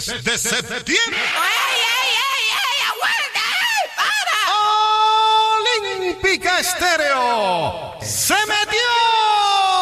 de septiembre. ¡Ey! ¡Aguanta! ¡Ey! ¡Para! Olímpica Estéreo se metió